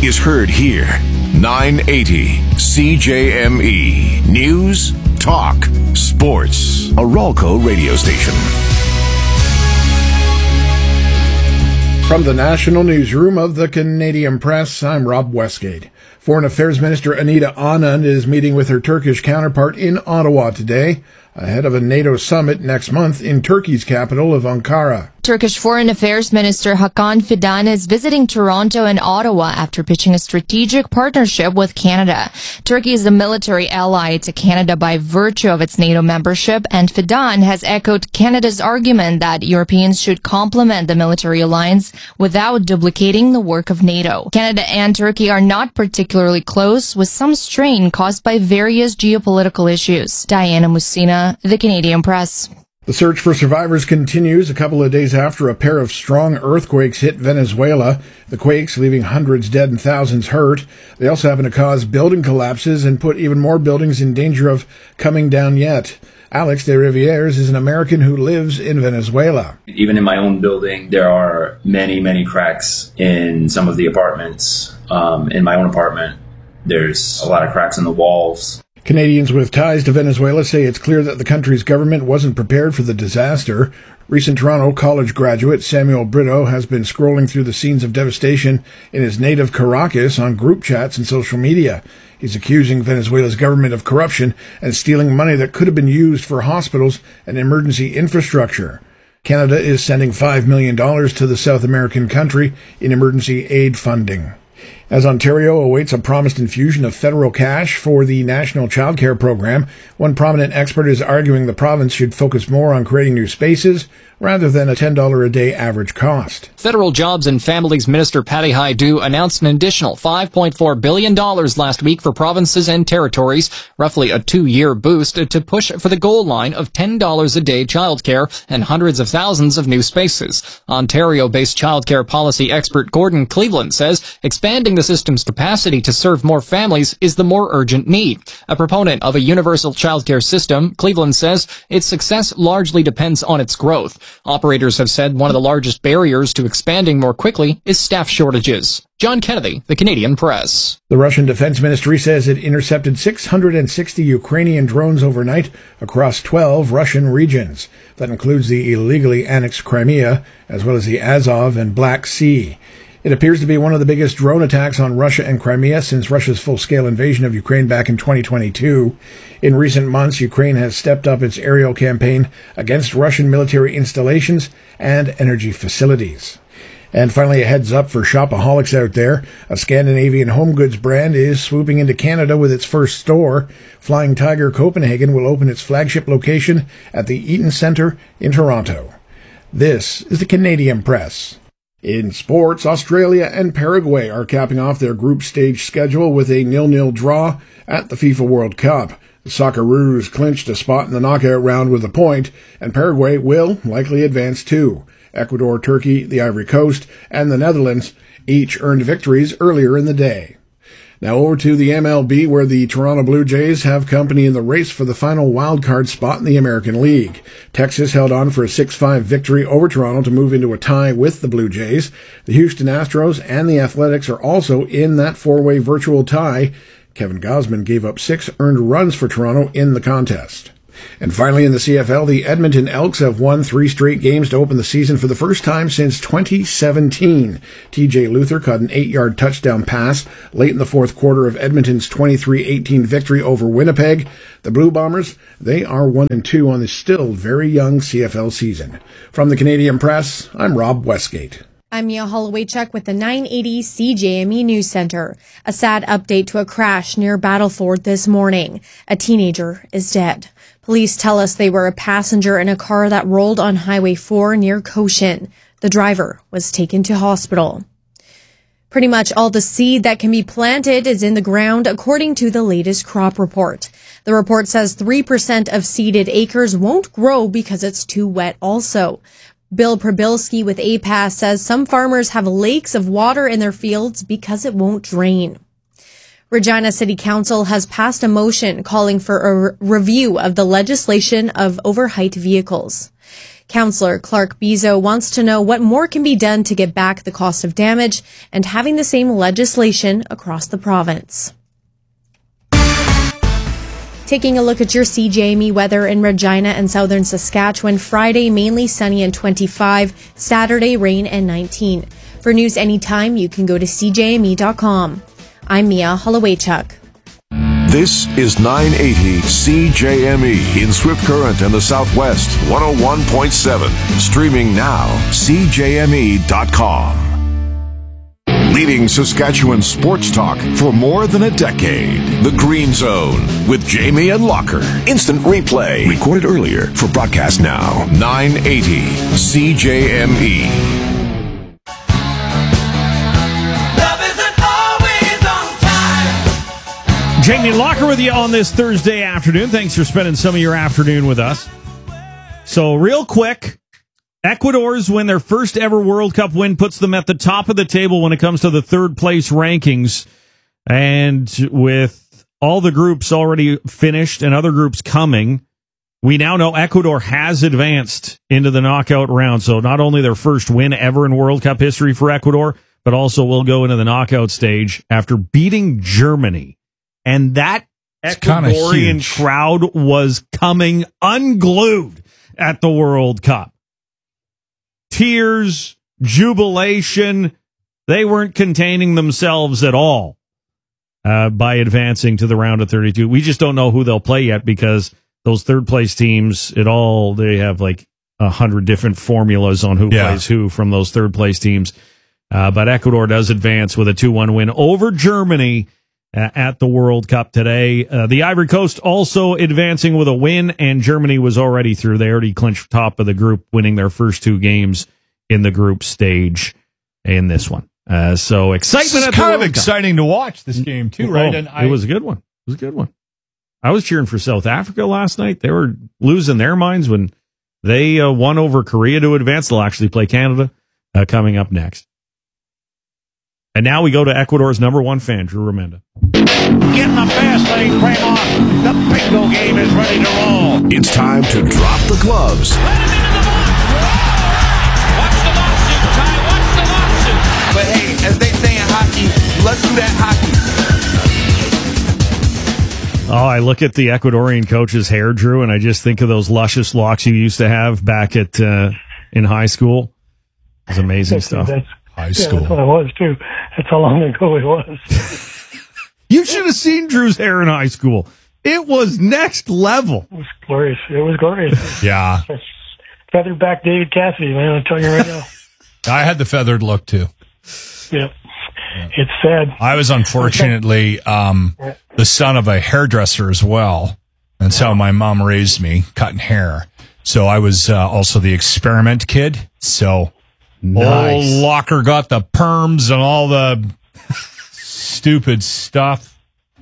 is heard here. 980 CJME. News, talk, sports. A Ralco radio station. From the National Newsroom of the Canadian Press, I'm Rob Westgate. Foreign Affairs Minister Anita Anand is meeting with her Turkish counterpart in Ottawa today, ahead of a NATO summit next month in Turkey's capital of Ankara. Turkish Foreign Affairs Minister Hakan Fidan is visiting Toronto and Ottawa after pitching a strategic partnership with Canada. Turkey is a military ally to Canada by virtue of its NATO membership, and Fidan has echoed Canada's argument that Europeans should complement the military alliance without duplicating the work of NATO. Canada and Turkey are not particularly close, with some strain caused by various geopolitical issues. Diana Musina, The Canadian Press. The search for survivors continues a couple of days after a pair of strong earthquakes hit Venezuela. The quakes leaving hundreds dead and thousands hurt. They also happen to cause building collapses and put even more buildings in danger of coming down yet. Alex de Rivieres is an American who lives in Venezuela. Even in my own building, there are many cracks in some of the apartments. In my own apartment, there's a lot of cracks in the walls. Canadians with ties to Venezuela say it's clear that the country's government wasn't prepared for the disaster. Recent Toronto College graduate Samuel Brito has been scrolling through the scenes of devastation in his native Caracas on group chats and social media. He's accusing Venezuela's government of corruption and stealing money that could have been used for hospitals and emergency infrastructure. Canada is sending $5 million to the South American country in emergency aid funding. As Ontario awaits a promised infusion of federal cash for the National Childcare Program, one prominent expert is arguing the province should focus more on creating new spaces rather than a $10 a day average cost. Federal Jobs and Families Minister Patty Hajdu announced an additional $5.4 billion last week for provinces and territories, roughly a 2-year boost to push for the goal line of $10 a day childcare and hundreds of thousands of new spaces. Ontario-based childcare policy expert Gordon Cleveland says expanding the system's capacity to serve more families is the more urgent need. A proponent of a universal childcare system, Cleveland says its success largely depends on its growth. Operators have said one of the largest barriers to expanding more quickly is staff shortages. John Kennedy, The Canadian Press. The Russian Defense Ministry says it intercepted 660 Ukrainian drones overnight across 12 Russian regions. That includes the illegally annexed Crimea, as well as the Azov and Black Sea. It appears to be one of the biggest drone attacks on Russia and Crimea since Russia's full-scale invasion of Ukraine back in 2022. In recent months, Ukraine has stepped up its aerial campaign against Russian military installations and energy facilities. And finally, a heads up for shopaholics out there. A Scandinavian home goods brand is swooping into Canada with its first store. Flying Tiger Copenhagen will open its flagship location at the Eaton Centre in Toronto. This is the Canadian Press. In sports, Australia and Paraguay are capping off their group stage schedule with a 0-0 draw at the FIFA World Cup. The Socceroos clinched a spot in the knockout round with a point, and Paraguay will likely advance too. Ecuador, Turkey, the Ivory Coast, and the Netherlands each earned victories earlier in the day. Now over to the MLB, where the Toronto Blue Jays have company in the race for the final wildcard spot in the American League. Texas held on for a 6-5 victory over Toronto to move into a tie with the Blue Jays. The Houston Astros and the Athletics are also in that four-way virtual tie. Kevin Gausman gave up 6 earned runs for Toronto in the contest. And finally, in the CFL, the Edmonton Elks have won 3 straight games to open the season for the first time since 2017. TJ Luther caught an 8-yard touchdown pass late in the fourth quarter of Edmonton's 23-18 victory over Winnipeg. The Blue Bombers, they are 1-2 on the still very young CFL season. From the Canadian Press, I'm Rob Westgate. I'm Mia Holloway-Chuck with the 980 CJME News Center. A sad update to a crash near Battleford this morning. A teenager is dead. Police tell us they were a passenger in a car that rolled on Highway 4 near Cochin. The driver was taken to hospital. Pretty much all the seed that can be planted is in the ground, according to the latest crop report. The report says 3% of seeded acres won't grow because it's too wet also. Bill Prabilski with APAS says some farmers have lakes of water in their fields because it won't drain. Regina City Council has passed a motion calling for a review of the legislation of overheight vehicles. Councillor Clark Bezo wants to know what more can be done to get back the cost of damage and having the same legislation across the province. Taking a look at your CJME weather in Regina and southern Saskatchewan. Friday, mainly sunny and 25. Saturday, rain and 19. For news anytime, you can go to CJME.com. I'm Mia Holowaychuk. This is 980 CJME in Swift Current and the Southwest, 101.7. Streaming now, CJME.com. Leading Saskatchewan sports talk for more than a decade. The Green Zone with Jamie and Locker. Instant replay. Recorded earlier for broadcast now. 980 CJME. Jamie Locker with you on this Thursday afternoon. Thanks for spending some of your afternoon with us. So real quick, Ecuador's win their first ever World Cup win puts them at the top of the table when it comes to the third place rankings. And with all the groups already finished and other groups coming, we now know Ecuador has advanced into the knockout round. So not only their first win ever in World Cup history for Ecuador, but also will go into the knockout stage after beating Germany. And that Ecuadorian crowd was coming unglued at the World Cup. Tears, jubilation, they weren't containing themselves at all by advancing to the round of 32. We just don't know who they'll play yet because those third place teams, they have like 100 different formulas on who plays who from those third place teams. But Ecuador does advance with a 2-1 win over Germany at the World Cup today. The Ivory Coast also advancing with a win, and Germany was already through. They already clinched top of the group, winning their first two games in the group stage in this one. So excitement at the World Cup. It's kind of exciting to watch this game too, right? And it was a good one. It was a good one. I was cheering for South Africa last night. They were losing their minds when they won over Korea to advance. They'll actually play Canada coming up next. And now we go to Ecuador's number one fan, Drew Remenda. Getting the fast lane frame on. The bingo game is ready to roll. It's time to drop the gloves. Let him into the box. Watch the lawsuit, Ty. Watch the lawsuit. But hey, as they say in hockey, let's do that hockey. Oh, I look at the Ecuadorian coach's hair, Drew, and I just think of those luscious locks you used to have back at in high school. It's amazing stuff. High school. That's what it was, too. That's how long ago it was. You should have seen Drew's hair in high school. It was next level. It was glorious. It was glorious. Yeah. Feathered back David Cassidy, man. I'll tell you right now. I had the feathered look, too. Yep. It's sad. I was unfortunately the son of a hairdresser as well. And so my mom raised me cutting hair. So I was also the experiment kid. So nice. Old Locker got the perms and all the stupid stuff.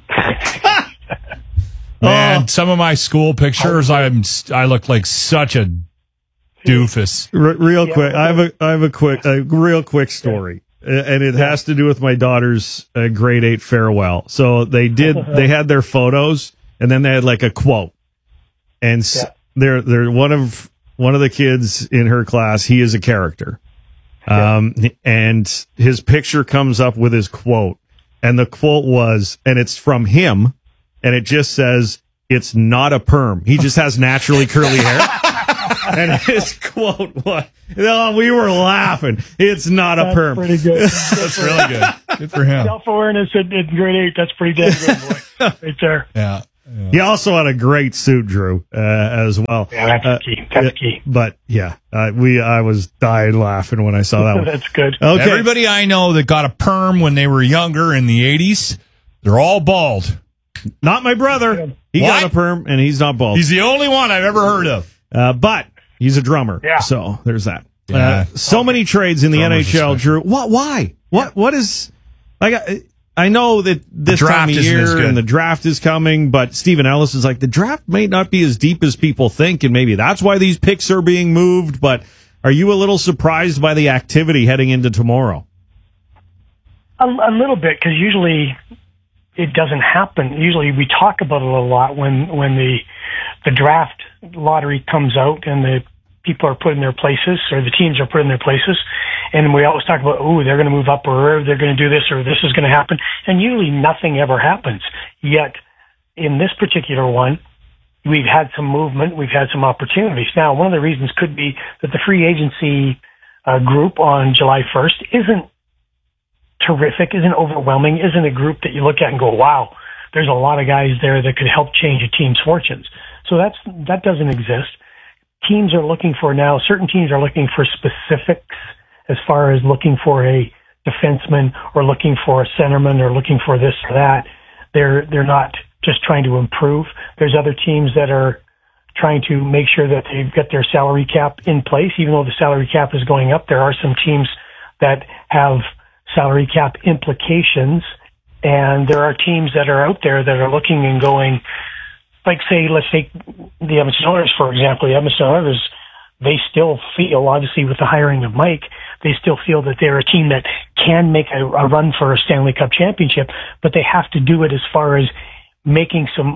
Man, some of my school pictures, I look like such a doofus. Real quick, I have a real quick story, and it has to do with my daughter's grade 8 farewell. So they had their photos, and then they had like a quote, and they're one of the kids in her class. He is a character. And his picture comes up with his quote, and the quote was, and it's from him, and it just says, "It's not a perm. He just has naturally curly hair." And his quote was, we were laughing. "It's not a perm." Pretty good. That's really good. Good for him. Self-awareness in grade 8. That's pretty damn good, boy. Right there. Yeah. He also had a great suit, Drew, as well. Yeah, that's key. That's key. But yeah, I was dying laughing when I saw that one. That's good. Okay. Everybody I know that got a perm when they were younger in the 80s, they're all bald. Not my brother. He got a perm, and he's not bald. He's the only one I've ever heard of. But he's a drummer. Yeah. So there's that. Yeah. So many trades in the NHL, Drew. Why? What is like? I know that this time of year and the draft is coming, but Stephen Ellis is like, the draft may not be as deep as people think, and maybe that's why these picks are being moved. But are you a little surprised by the activity heading into tomorrow? A little bit, because usually it doesn't happen. Usually we talk about it a lot when the draft lottery comes out and people are put in their places, or the teams are put in their places. And we always talk about, they're going to move up, or they're going to do this, or this is going to happen. And usually nothing ever happens. Yet in this particular one, we've had some movement, we've had some opportunities. Now, one of the reasons could be that the free agency group on July 1st isn't terrific, isn't overwhelming, isn't a group that you look at and go, wow, there's a lot of guys there that could help change a team's fortunes. So that doesn't exist. Teams are looking for now, certain teams are looking for specifics as far as looking for a defenseman or looking for a centerman or looking for this or that. They're not just trying to improve. There's other teams that are trying to make sure that they've got their salary cap in place. Even though the salary cap is going up, there are some teams that have salary cap implications, and there are teams that are out there that are looking and going, like, say, let's take the Edmonton Oilers, for example. The Edmonton Oilers, they still feel, obviously with the hiring of Mike, they still feel that they're a team that can make a run for a Stanley Cup championship, but they have to do it as far as making some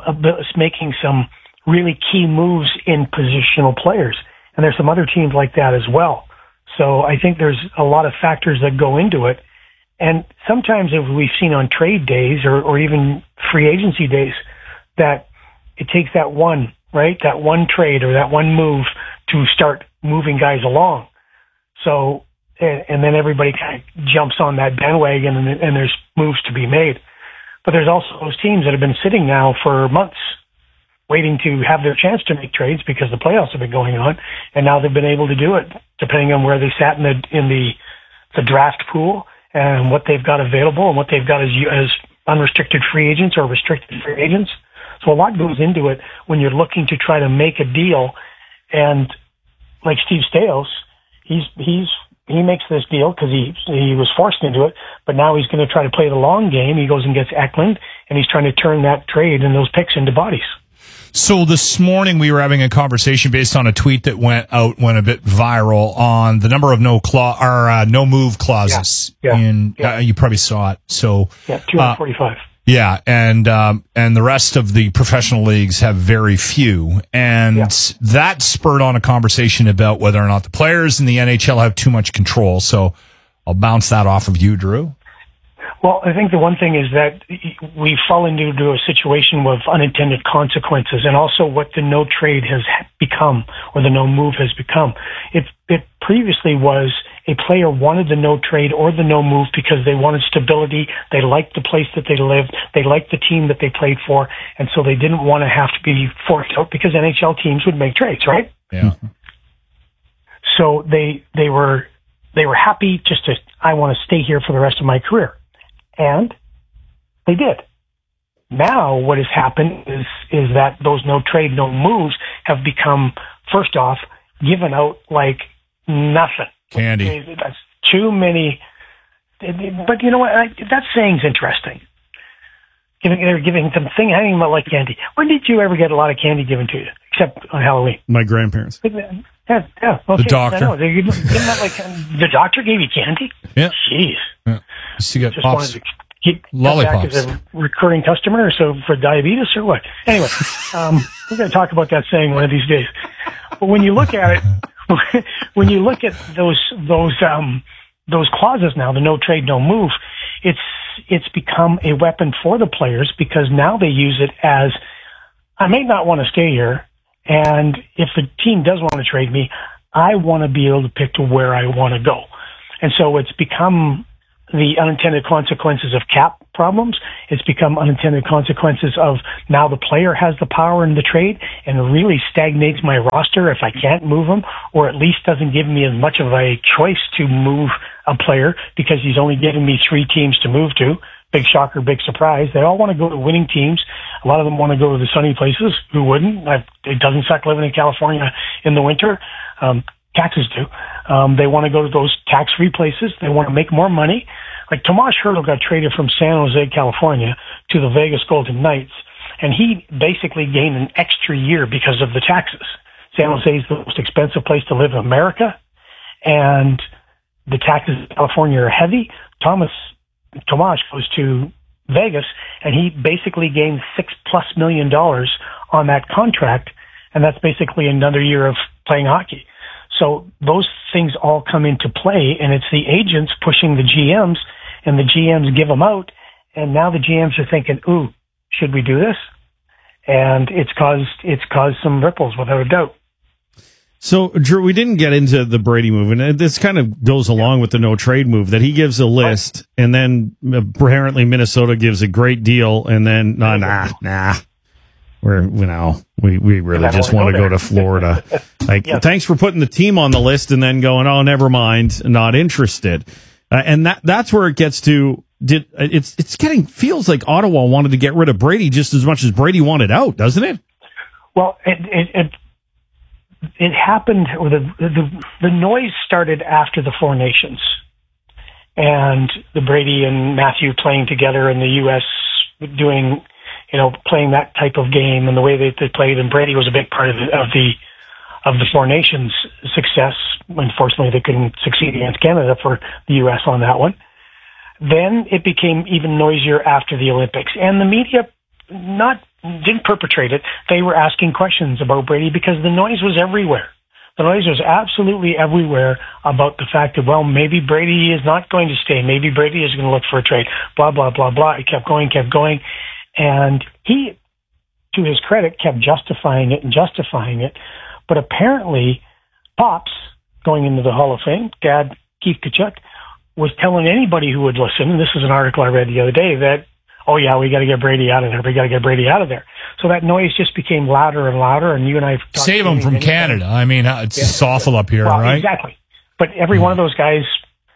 really key moves in positional players. And there's some other teams like that as well. So I think there's a lot of factors that go into it. And sometimes, if we've seen on trade days or even free agency days, that it takes that one trade or that one move to start moving guys along. So, and then everybody kind of jumps on that bandwagon and there's moves to be made. But there's also those teams that have been sitting now for months waiting to have their chance to make trades because the playoffs have been going on, and now they've been able to do it depending on where they sat in the draft pool and what they've got available and what they've got as unrestricted free agents or restricted free agents. So a lot goes into it when you're looking to try to make a deal. And like Steve Staios, he makes this deal because he was forced into it, but now he's going to try to play the long game. He goes and gets Eklund, and he's trying to turn that trade and those picks into bodies. So this morning we were having a conversation based on a tweet that went a bit viral on the number of no move clauses. Yeah. You probably saw it. So 245. Yeah, and the rest of the professional leagues have very few, and that spurred on a conversation about whether or not the players in the NHL have too much control. So I'll bounce that off of you, Drew. Well, I think the one thing is that we fall into a situation with unintended consequences, and also what the no trade has become, or the no move has become. It previously was a player wanted the no trade or the no move because they wanted stability. They liked the place that they lived. They liked the team that they played for, and so they didn't want to have to be forced out because NHL teams would make trades, right? Yeah. So they were happy just to, I want to stay here for the rest of my career. And they did. Now what has happened is that those no trade, no moves have become, first off, given out like nothing. Candy. That's too many. But you know what? That saying's interesting. They're giving them thing hanging out like candy. When did you ever get a lot of candy given to you? Except on Halloween. My grandparents. Yeah. Okay. The doctor. The doctor gave you candy? Yeah. Jeez. Yeah. Just wanted to keep lollipops. Back as a recurring customer, so for diabetes or what? Anyway, we're going to talk about that saying one of these days. But when you look at it, when you look at those clauses now, the no trade, no move, it's become a weapon for the players because now they use it as, I may not want to stay here, and if the team does want to trade me, I want to be able to pick to where I want to go. And so it's become the unintended consequences of cap problems. It's become unintended consequences of now the player has the power in the trade and really stagnates my roster if I can't move him, or at least doesn't give me as much of a choice to move a player because he's only giving me 3 teams to move to. Big shocker, big surprise. They all want to go to winning teams. A lot of them want to go to the sunny places. Who wouldn't? It doesn't suck living in California in the winter. Taxes do. They want to go to those tax-free places. They want to make more money. Like Tomas Hertl got traded from San Jose, California to the Vegas Golden Knights, and he basically gained an extra year because of the taxes. San Jose is the most expensive place to live in America, and the taxes in California are heavy. Tomas goes to Vegas, and he basically gained $6+ million on that contract, and that's basically another year of playing hockey. So those things all come into play, and it's the agents pushing the GMs, and the GMs give them out, and now the GMs are thinking, ooh, should we do this? And it's caused some ripples, without a doubt. So, Drew, we didn't get into the Brady move, and this kind of goes along with the no trade move, that he gives a list, and then apparently Minnesota gives a great deal, and then nah. We really just want to go to Florida. Thanks for putting the team on the list, and then going, oh, never mind, not interested. And that's where it gets to. Feels like Ottawa wanted to get rid of Brady just as much as Brady wanted out, doesn't it? Well, it happened, or the noise started after the Four Nations, and the Brady and Matthew playing together in the U.S., doing, playing that type of game and the way they played, and Brady was a big part of the Four Nations success. Unfortunately, they couldn't succeed against Canada for the U.S. on that one. Then it became even noisier after the Olympics, and the media didn't perpetrate it. They were asking questions about Brady because the noise was everywhere. The noise was absolutely everywhere about the fact that, well, maybe Brady is not going to stay. Maybe Brady is going to look for a trade. Blah, blah, blah, blah. It kept going. And he, to his credit, kept justifying it. But apparently, Pops, going into the Hall of Fame, Dad, Keith Tkachuk, was telling anybody who would listen, and this is an article I read the other day, that, oh yeah, we got to get Brady out of there. So that noise just became louder and louder, and you and I save him from Canada. I mean, it's awful up here, right? Exactly. But every one of those guys,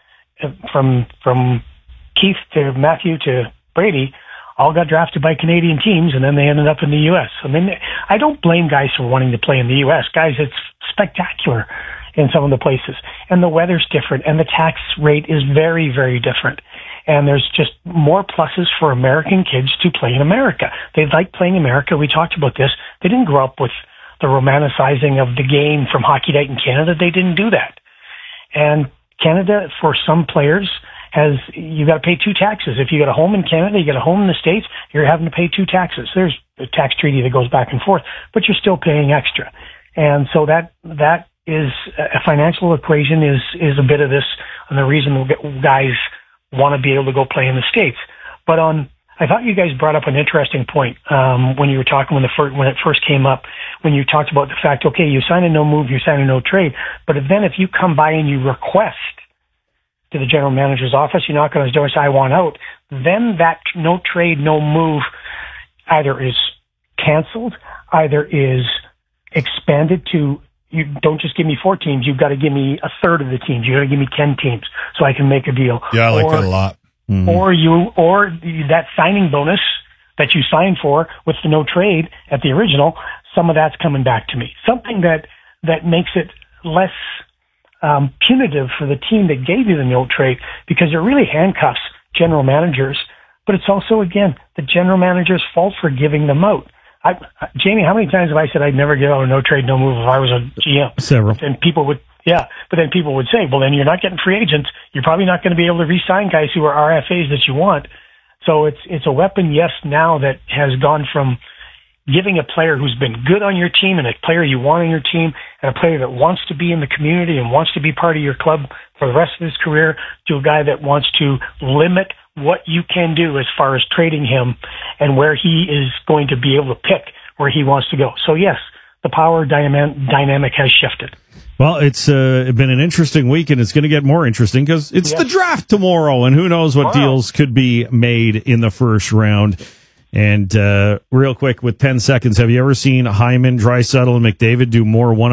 from Keith to Matthew to Brady, all got drafted by Canadian teams, and then they ended up in the U.S. I mean, I don't blame guys for wanting to play in the U.S. Guys, it's spectacular in some of the places, and the weather's different, and the tax rate is very, very different. And there's just more pluses for American kids to play in America. They like playing America. We talked about this. They didn't grow up with the romanticizing of the game from Hockey Night in Canada. They didn't do that. And Canada, for some players, you got to pay 2 taxes. If you got a home in Canada, you got a home in the States, you're having to pay 2 taxes. There's a tax treaty that goes back and forth, but you're still paying extra. And so that is a financial equation is a bit of this, and the reason guys want to be able to go play in the States. But I thought you guys brought up an interesting point when you were talking when it first came up, when you talked about the fact, okay, you sign a no move, you sign a no trade, but then if you come by and you request to the general manager's office, you knock on his door and say, I want out, then that no trade, no move either is canceled, either is expanded to, you don't just give me 4 teams, you've got to give me a third of the teams. You've got to give me 10 teams so I can make a deal. Yeah, I like that a lot. Mm-hmm. Or that signing bonus that you signed for with the no trade at the original, some of that's coming back to me. Something that makes it less punitive for the team that gave you the no trade, because it really handcuffs general managers. But it's also, again, the general manager's fault for giving them out. Jamie, how many times have I said I'd never give out a no trade, no move if I was a GM? Several. And people would, but then people would say, well, then you're not getting free agents. You're probably not going to be able to re-sign guys who are RFAs that you want. So it's a weapon, yes, now that has gone from giving a player who's been good on your team and a player you want on your team and a player that wants to be in the community and wants to be part of your club for the rest of his career to a guy that wants to limit what you can do as far as trading him and where he is going to be able to pick where he wants to go. So yes, the power dynamic has shifted. Well, it's been an interesting week, and it's going to get more interesting because it's the draft tomorrow, and who knows what deals could be made in the first round. And real quick, with 10 seconds, have you ever seen Hyman, Draisaitl, and McDavid do more one